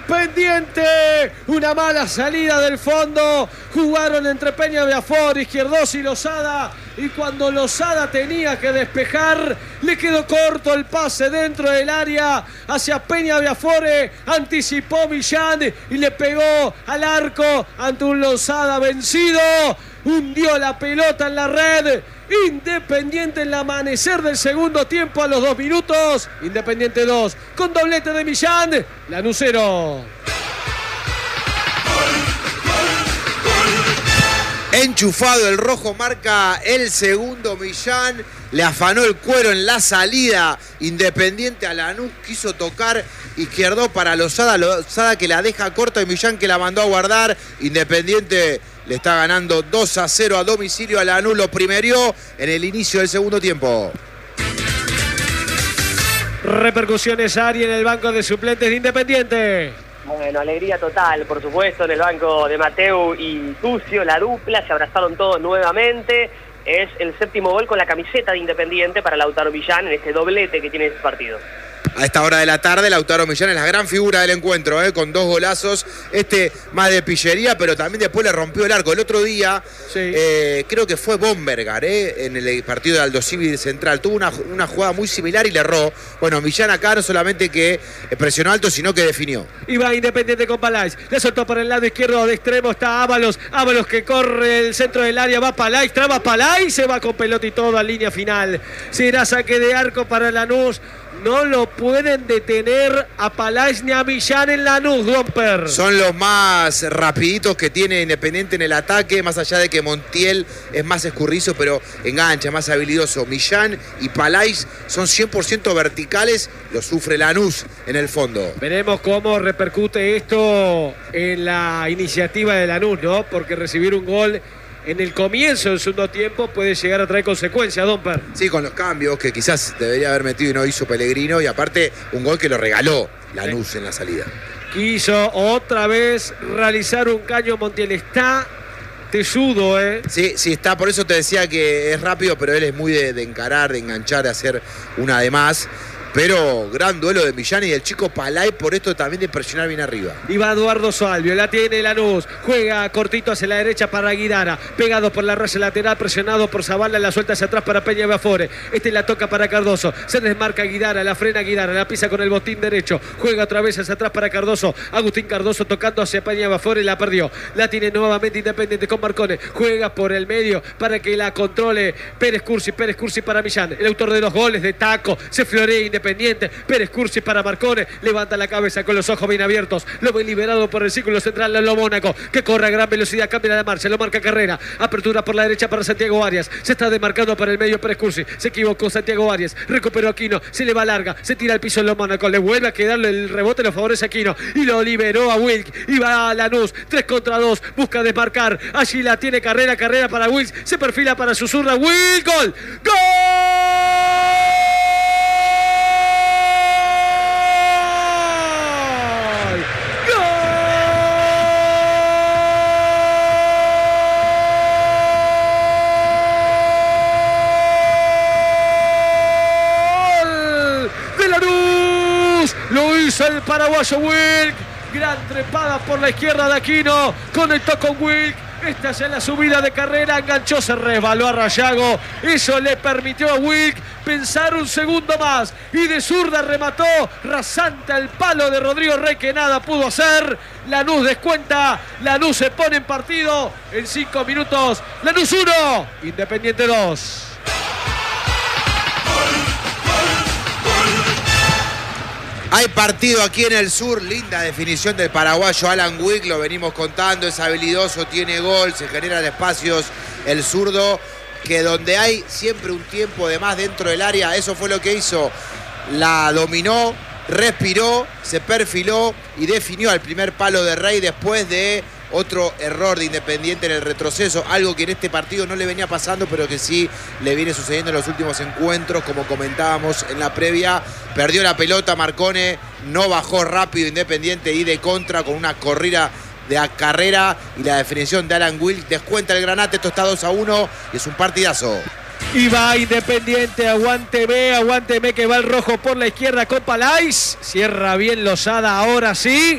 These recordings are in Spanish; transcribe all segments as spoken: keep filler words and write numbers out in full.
Independiente. Una mala salida del fondo. Jugaron entre Peña Viafore, Izquierdoz y Lozada. Y cuando Lozada tenía que despejar, le quedó corto el pase dentro del área hacia Peña Viafore. Anticipó Millán y le pegó al arco ante un Lozada vencido. Hundió la pelota en la red. Independiente en el amanecer del segundo tiempo a los dos minutos. Independiente dos con doblete de Millán. Lanús cero. Enchufado el rojo, marca el segundo Millán. Le afanó el cuero en la salida. Independiente a Lanús quiso tocar. Izquierdo para Lozada. Lozada que la deja corta y Millán que la mandó a guardar. Independiente le está ganando dos a cero a domicilio a Lanús. Lo primerió en el inicio del segundo tiempo. Repercusiones Ari en el banco de suplentes de Independiente. Bueno, alegría total, por supuesto, en el banco de Mateu y Tucio, la dupla, se abrazaron todos nuevamente. Es el séptimo gol con la camiseta de Independiente para Lautaro Millán en este doblete que tiene este partido. A esta hora de la tarde, Lautaro Millán es la gran figura del encuentro, ¿eh? Con dos golazos. Este más de pillería, pero también después le rompió el arco. El otro día, sí. eh, creo que fue Bombergar, ¿eh? En el partido de Aldo Civi Central. Tuvo una, una jugada muy similar y le erró. Bueno, Millán acá no solamente que presionó alto, sino que definió. Y va Independiente con Palais. Le soltó por el lado izquierdo de extremo. Está Ábalos. Ábalos que corre el centro del área. Va Palais. Traba Palais. Se va con pelota y todo a línea final. Será saque de arco para Lanús. No lo pueden detener a Palais ni a Millán en Lanús, Gomper. Son los más rapiditos que tiene Independiente en el ataque, más allá de que Montiel es más escurrizo, pero engancha, más habilidoso. Millán y Palais son cien por ciento verticales, lo sufre Lanús en el fondo. Veremos cómo repercute esto en la iniciativa de Lanús, ¿no? Porque recibir un gol en el comienzo del segundo tiempo puede llegar a traer consecuencias, Domper. Sí, con los cambios que quizás debería haber metido y no hizo Pellegrino, y aparte un gol que lo regaló Lanús sí. En la salida. Quiso otra vez realizar un caño Montiel. Está tesudo, ¿eh? Sí, sí, está. Por eso te decía que es rápido, pero él es muy de, de encarar, de enganchar, de hacer una de más. Pero gran duelo de Millán y del chico Palais, por esto también de presionar bien arriba. Y va Eduardo Salvio, la tiene Lanús, juega cortito hacia la derecha para Guidara, pegado por la raya lateral, presionado por Zavala, la suelta hacia atrás para Peña Viafore. Este la toca para Cardoso, se desmarca Guidara, la frena Guidara, la pisa con el botín derecho, juega otra vez hacia atrás para Cardoso. Agustín Cardoso tocando hacia Peña Viafore, la perdió. La tiene nuevamente Independiente con Marcone, juega por el medio para que la controle Pérez Cursi, Pérez Cursi para Millán, el autor de los goles de taco, se florea Independiente. Pérez Cursi para Marcone, levanta la cabeza con los ojos bien abiertos, lo ve liberado por el círculo central de lo Mónaco, que corre a gran velocidad, cambia la marcha, lo marca Carrera, apertura por la derecha para Santiago Arias, se está demarcando para el medio Pérez Cursi, se equivocó Santiago Arias, recuperó Aquino, se le va larga, se tira al piso en lo Mónaco, le vuelve a quedarle el rebote, lo favorece Aquino y lo liberó a Wilk, y va a Lanús, tres contra dos, busca desmarcar, allí la tiene Carrera, Carrera para Wilk, se perfila para su zurda, Wilk, gol, ¡gol! Lo hizo el paraguayo Wilk. Gran trepada por la izquierda de Aquino. Conectó con Wilk. Esta ya es la subida de Carrera. Enganchó, se resbaló a Rayago. Eso le permitió a Wilk pensar un segundo más. Y de zurda remató rasante al palo de Rodrigo Rey, que nada pudo hacer. Lanús descuenta. Lanús se pone en partido en cinco minutos. Lanús uno, Independiente dos. Hay partido aquí en el sur, linda definición del paraguayo Alan Wilk, lo venimos contando, es habilidoso, tiene gol, se generan espacios, el zurdo, que donde hay siempre un tiempo de más dentro del área, eso fue lo que hizo, la dominó, respiró, se perfiló y definió al primer palo de Rey después de otro error de Independiente en el retroceso, algo que en este partido no le venía pasando, pero que sí le viene sucediendo en los últimos encuentros, como comentábamos en la previa. Perdió la pelota Marcone, no bajó rápido Independiente y de contra con una corrida de Carrera y la definición de Alan Wilk. Descuenta el Granate, esto está dos a uno y es un partidazo. Y va Independiente, aguánteme, aguánteme que va el rojo por la izquierda con Palais. Cierra bien Lozada, ahora sí.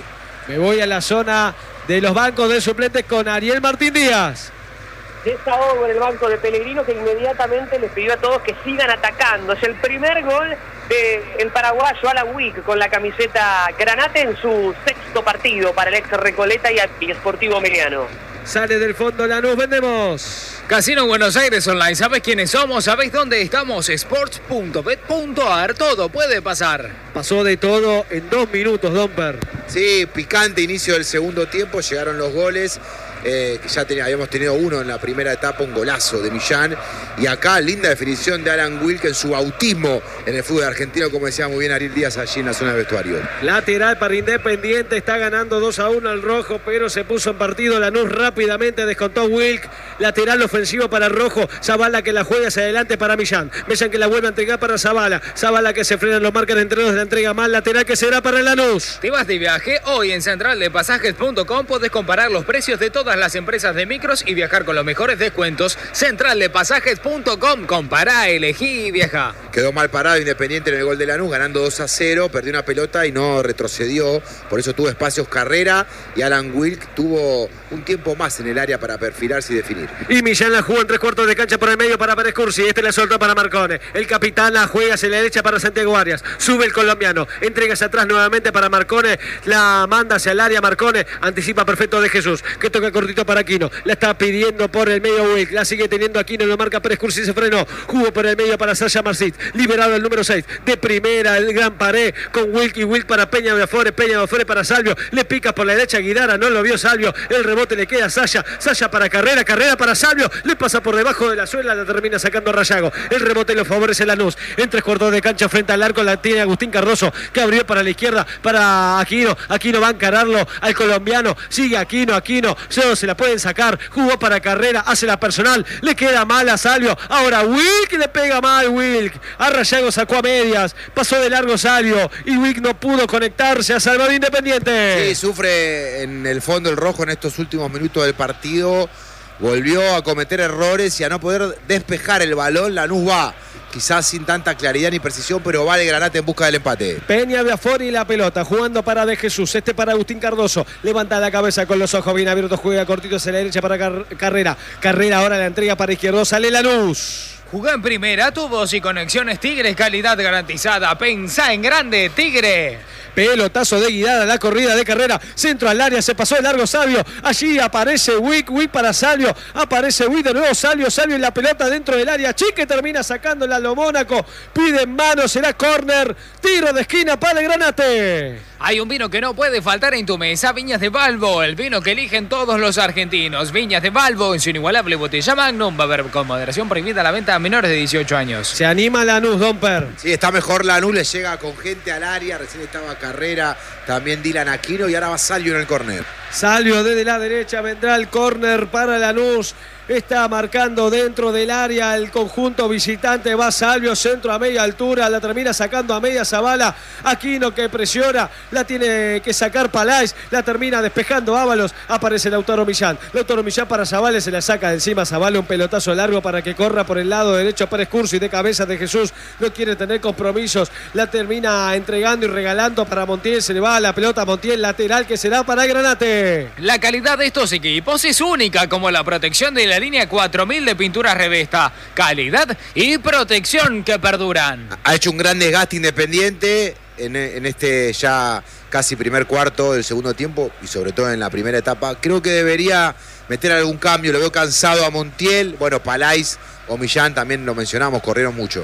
Me voy a la zona de los bancos de suplentes con Ariel Martín Díaz. Desahogo en el banco de Pellegrino, que inmediatamente les pidió a todos que sigan atacando. Es el primer gol del paraguayo Alan Wick con la camiseta granate en su sexto partido para el ex Recoleta y Sportivo Meliano. Sale del fondo Lanús, vendemos. Casino Buenos Aires Online, ¿sabés quiénes somos? ¿Sabés dónde estamos? sports punto bet punto a r, todo puede pasar. Pasó de todo en dos minutos, Domper. Sí, picante inicio del segundo tiempo, llegaron los goles. Eh, que ya ten, habíamos tenido uno en la primera etapa, un golazo de Millán, y acá linda definición de Alan Wilk en su bautismo en el fútbol argentino, como decía muy bien Ariel Díaz allí en la zona del vestuario. Lateral para Independiente, está ganando dos a uno al rojo, pero se puso en partido Lanús rápidamente, descontó Wilk. Lateral ofensivo para Rojo, Zavala que la juega hacia adelante para Millán, Millán que la vuelve a entregar para Zavala, Zavala que se frena, lo marcan entre dos de la entrega mal, lateral que será para el Lanús. ¿Te vas de viaje? Hoy en central de pasajes punto com podés comparar los precios de todas las empresas de micros y viajar con los mejores descuentos. central de pasajes punto com, compará, elegí y viaja. Quedó mal parado Independiente en el gol de Lanús, ganando dos a cero, perdió una pelota y no retrocedió, por eso tuvo espacios Carrera, y Alan Wilk tuvo un tiempo más en el área para perfilarse y definir. Y Millán la jugó en tres cuartos de cancha por el medio para Pérez Cursi, este la soltó para Marcone, el capitán la juega hacia la derecha para Santiago Arias, sube el colombiano, entrega hacia atrás nuevamente para Marcone, la manda hacia el área Marcone, anticipa perfecto de Jesús, que toca cortito para Aquino, la está pidiendo por el medio Wilk, la sigue teniendo Aquino, lo marca Pérez Cursi, se frenó, jugó por el medio para Sasha Marcit, liberado el número seis, de primera el gran pared con Wilk y Wilk para Peña Beafore, Peña Beafore para Salvio, le pica por la derecha Guidara, no lo vio Salvio, el rebote le queda a Sasha, Sasha para Carrera, Carrera para Salvio, le pasa por debajo de la suela, la termina sacando Rayago, el rebote lo favorece Lanús, en tres cuartos de cancha frente al arco, la tiene Agustín Cardoso, que abrió para la izquierda, para Aquino, Aquino va a encararlo al colombiano, sigue Aquino, Aquino, se, se la pueden sacar, jugó para Carrera, hace la personal, le queda mal a Salvio, ahora Wilk le pega mal Wilk, a Rayago sacó a medias, pasó de largo Salvio, y Wilk no pudo conectarse a salvar Independiente. Sí, sufre en el fondo el rojo en estos últimos minutos del partido, volvió a cometer errores y a no poder despejar el balón. Lanús va, quizás sin tanta claridad ni precisión, pero va de Granate en busca del empate. Peña Beafore y la pelota, jugando para De Jesús, este para Agustín Cardoso, levanta la cabeza con los ojos bien abiertos, juega cortito hacia la derecha para Car Carrera, Carrera ahora la entrega para izquierdo, sale Lanús. Jugá en primera, tu voz y conexiones Tigre, calidad garantizada. Pensá en grande, Tigre. Pelotazo de Guidara, la corrida de Carrera, centro al área, se pasó de largo Salvio, allí aparece Wick, Wick para Salvio, aparece Wick de nuevo Salvio, Salvio en la pelota dentro del área, Chique termina sacándola a lo Mónaco, pide en mano, será córner, tiro de esquina para el Granate. Hay un vino que no puede faltar en tu mesa, Viñas de Balbo, el vino que eligen todos los argentinos. Viñas de Balbo en su inigualable botella Magnum, va a haber con moderación prohibida la venta a menores de dieciocho años. Se anima Lanús, Domper. Sí, está mejor Lanús, le llega con gente al área, recién estaba Carrera, también Dylan Aquino y ahora va Salvio en el córner. Salvio desde la derecha, vendrá el córner para Lanús. Está marcando dentro del área el conjunto visitante, va Salvio, centro a media altura, la termina sacando a media Zavala, Aquino que presiona, la tiene que sacar Palais, la termina despejando Ábalos, aparece Lautaro Millán, Lautaro Millán para Zavala, se la saca de encima Zavala, un pelotazo largo para que corra por el lado derecho Pérez Cursi, de cabeza de Jesús, no quiere tener compromisos, la termina entregando y regalando para Montiel, se le va a la pelota a Montiel, lateral que será para Granate. La calidad de estos equipos es única, como la protección de la línea cuatro mil de pinturas Revesta, calidad y protección que perduran. Ha hecho un gran desgaste Independiente en, en este ya casi primer cuarto del segundo tiempo y sobre todo en la primera etapa. Creo que debería meter algún cambio, lo veo cansado a Montiel, bueno, Palais o Millán también lo mencionamos, corrieron mucho.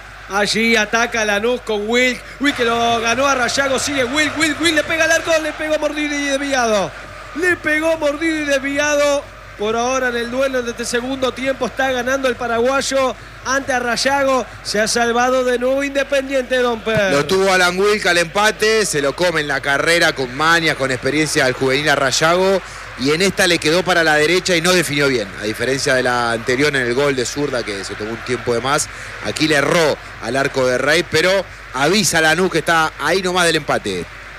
Allí ataca Lanús con Wilk, Wilk que lo ganó a Rayago, sigue Wilk, Wilk, Wilk le pega al arco, le pegó mordido y desviado, le pegó mordido y desviado. Por ahora en el duelo de este segundo tiempo está ganando el paraguayo ante a Rayago. Se ha salvado de nuevo Independiente, Domper. Lo tuvo Alan Wilk al empate, se lo come en la carrera con mañas, con experiencia al juvenil a Rayago. Y en esta le quedó para la derecha y no definió bien. A diferencia de la anterior en el gol de zurda, que se tomó un tiempo de más. Aquí le erró al arco de Rey, pero avisa a Lanús que está ahí nomás del empate.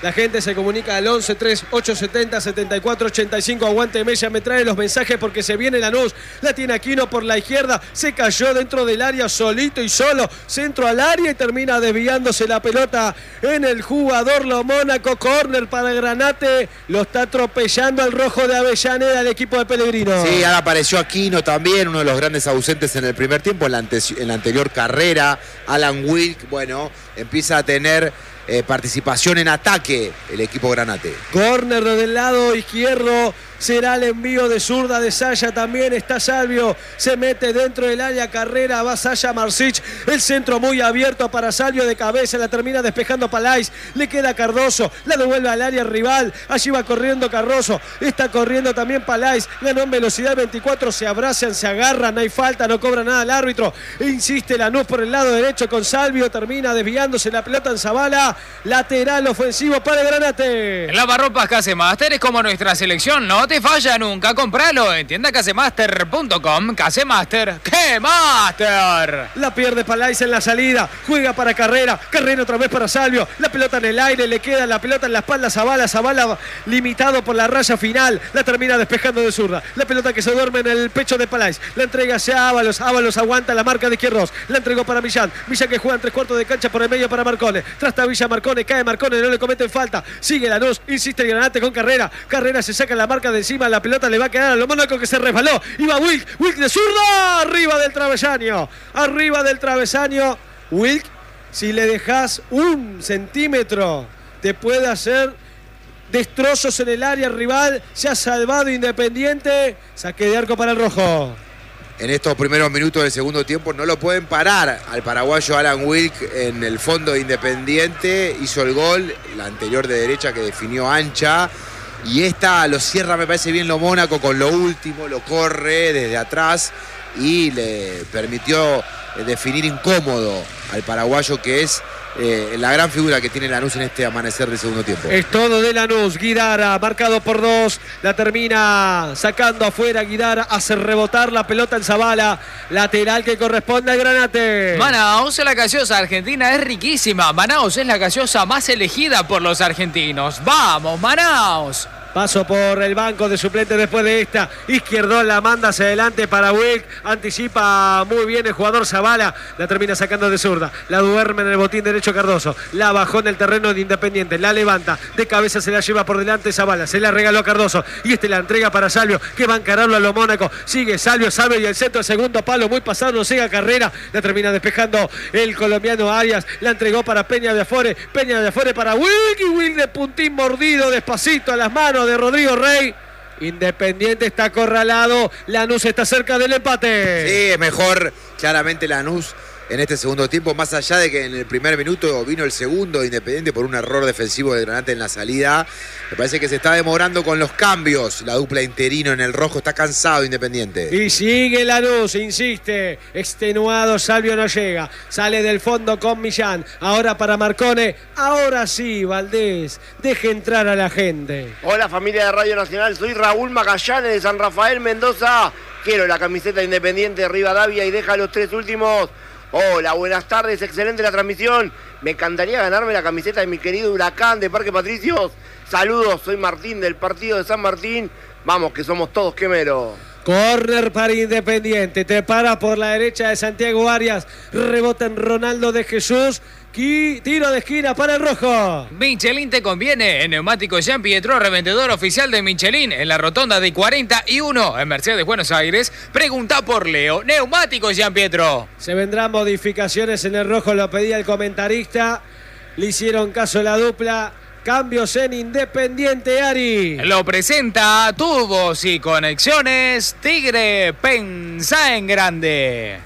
La gente se comunica al once tres ocho setenta setenta y cuatro ochenta y cinco. Aguante Mella, me trae los mensajes porque se viene Lanús. La tiene Aquino por la izquierda. Se cayó dentro del área solito y solo. Centro al área y termina desviándose la pelota en el jugador Lo Mónaco. Córner para Granate. Lo está atropellando al rojo de Avellaneda el equipo de Pellegrino. Sí, ahora apareció Aquino también, uno de los grandes ausentes en el primer tiempo, en la, ante en la anterior carrera. Alan Wilk, bueno, empieza a tener eh, participación en ataque el equipo Granate. Córner desde el lado izquierdo. Será el envío de zurda de Saya. También está Salvio. Se mete dentro del área. Carrera. Va Saya Marsic. El centro muy abierto para Salvio de cabeza. La termina despejando Palais. Le queda Cardoso. La devuelve al área rival. Allí va corriendo Cardoso. Está corriendo también Palais. Ganó en velocidad veinticuatro. Se abrazan, se agarran. No hay falta. No cobra nada el árbitro. Insiste Lanús por el lado derecho con Salvio. Termina desviándose la pelota en Zavala. Lateral ofensivo para el Granate. Lavarropas Casemaster es como nuestra selección. No te falla nunca, compralo en tienda casemaster punto com. Casemaster, ¡qué master! La pierde Palais en la salida, juega para Carrera, Carrera otra vez para Salvio, la pelota en el aire, le queda la pelota en la espalda a Zavala, Zavala limitado por la raya final, la termina despejando de zurda, la pelota que se duerme en el pecho de Palais, la entrega hacia Ábalos, Ábalos aguanta la marca de Izquierdos, la entregó para Millán, Millán que juega en tres cuartos de cancha por el medio para Marcone, trasta Villa Marcone, cae Marcone, no le cometen falta, sigue Lanús, insiste el Granate con Carrera, Carrera se saca la marca de encima, la pelota le va a quedar a Lo Mónaco que se resbaló. Iba Wilk, Wilk de zurda, arriba del travesaño, arriba del travesaño. Wilk, si le dejas un centímetro, te puede hacer destrozos en el área rival. Se ha salvado Independiente. Saque de arco para el rojo. En estos primeros minutos del segundo tiempo no lo pueden parar al paraguayo Alan Wilk en el fondo de Independiente. Hizo el gol, la anterior de derecha que definió ancha. Y esta lo cierra, me parece bien, Lo Mónaco con lo último, lo corre desde atrás y le permitió definir incómodo al paraguayo, que es eh, la gran figura que tiene Lanús en este amanecer del segundo tiempo. Es todo de Lanús. Guidara, marcado por dos, la termina sacando afuera. Guidara hace rebotar la pelota en Zavala. Lateral que corresponde al Granate. Manaus, la gaseosa argentina es riquísima. Manaus es la gaseosa más elegida por los argentinos. ¡Vamos, Manaus! Paso por el banco de suplentes después de esta. Izquierdo la manda hacia adelante para Wilk. Anticipa muy bien el jugador Zavala. La termina sacando de zurda. La duerme en el botín derecho Cardoso. La bajó en el terreno de Independiente. La levanta. De cabeza se la lleva por delante Zavala. Se la regaló a Cardoso. Y este la entrega para Salvio, que va a encararlo a Lo Mónaco. Sigue Salvio, Salvio y el centro del segundo palo. Muy pasado, no llega Carrera. La termina despejando el colombiano Arias. La entregó para Peña de Afore. Peña de Afore para Wilk. Y Wilk de puntín mordido despacito a las manos de Rodrigo Rey. Independiente está acorralado. Lanús está cerca del empate. Sí, es mejor claramente Lanús en este segundo tiempo, más allá de que en el primer minuto vino el segundo de Independiente por un error defensivo de Granate en la salida. Me parece que se está demorando con los cambios. La dupla interino en el rojo, está cansado Independiente. Y sigue Lanús, insiste. Extenuado, Salvio no llega. Sale del fondo con Millán. Ahora para Marcone. Ahora sí, Valdés. Deje entrar a la gente. Hola familia de Radio Nacional, soy Raúl Magallanes de San Rafael, Mendoza. Quiero la camiseta Independiente de Rivadavia y deja los tres últimos. Hola, buenas tardes, excelente la transmisión. Me encantaría ganarme la camiseta de mi querido Huracán de Parque Patricios. Saludos, soy Martín del partido de San Martín. Vamos, que somos todos quemeros. Córner para Independiente. Te para por la derecha de Santiago Arias. Rebota en Ronaldo de Jesús. Y tiro de esquina para el rojo. Michelin te conviene. En Neumáticos Jean Pietro, revendedor oficial de Michelin, en la rotonda de cuarenta y uno en Mercedes, Buenos Aires. Pregunta por Leo. Neumáticos Jean Pietro. Se vendrán modificaciones en el rojo, lo pedía el comentarista. Le hicieron caso a la dupla. Cambios en Independiente, Ari. Lo presenta Tubos y Conexiones Tigre. Pensá en grande.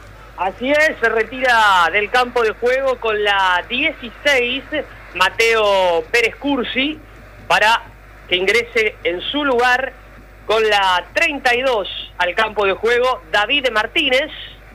Así es, se retira del campo de juego con la dieciséis Mateo Pérez Cursi para que ingrese en su lugar con la treinta y dos al campo de juego David Martínez.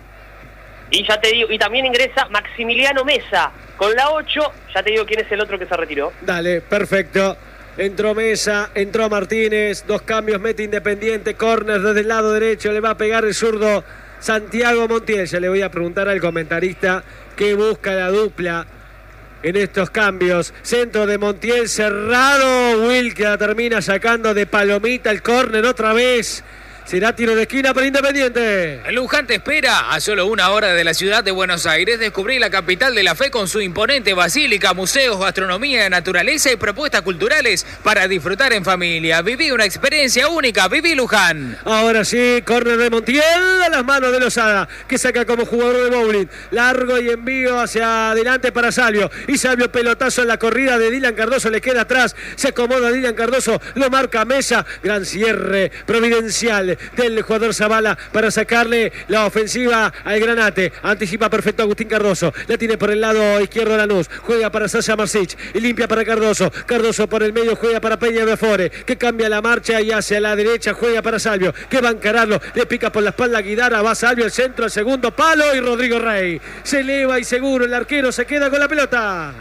Y ya te digo, y también ingresa Maximiliano Mesa con la ocho. Ya te digo quién es el otro que se retiró. Dale, perfecto. Entró Mesa, entró Martínez. Dos cambios, mete Independiente. Córner desde el lado derecho, le va a pegar el zurdo Santiago Montiel. Ya le voy a preguntar al comentarista qué busca la dupla en estos cambios. Centro de Montiel cerrado. Wilke la termina sacando de palomita el córner otra vez. Será tiro de esquina para Independiente. Luján te espera a solo una hora de la ciudad de Buenos Aires. Descubrí la capital de la fe con su imponente basílica, museos, gastronomía, naturaleza y propuestas culturales para disfrutar en familia. Viví una experiencia única. Viví Luján. Ahora sí, córner de Montiel a las manos de Lozada, que saca como jugador de bowling. Largo y envío hacia adelante para Salvio. Y Salvio pelotazo en la corrida de Dylan Cardoso. Le queda atrás. Se acomoda Dylan Cardoso. Lo marca Mesa. Gran cierre providencial del jugador Zavala para sacarle la ofensiva al Granate. Anticipa perfecto Agustín Cardoso. La tiene por el lado izquierdo Lanús. Juega para Sasha Marsic y limpia para Cardoso. Cardoso por el medio juega para Peña Before, que cambia la marcha y hacia la derecha juega para Salvio, que va a encararlo. Le pica por la espalda a Guidara. Va Salvio al centro, al segundo palo y Rodrigo Rey. Se eleva y seguro el arquero se queda con la pelota.